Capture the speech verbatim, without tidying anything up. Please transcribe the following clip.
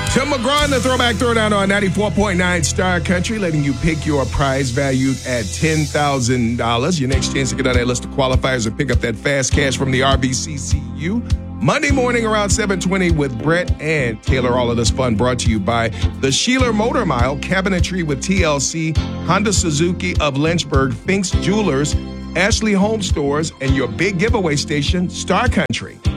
Tim McGraw in the Throwback Throwdown on ninety-four point nine Star Country, letting you pick your prize valued at ten thousand dollars. Your next chance to get on that list of qualifiers and pick up that fast cash from the R B C C U. Monday morning around seven twenty with Brett and Taylor. All of this fun brought to you by the Sheeler Motor Mile, Cabinetry with T L C, Honda Suzuki of Lynchburg, Fink's Jewelers, Ashley Home Stores, and your big giveaway station, Star Country.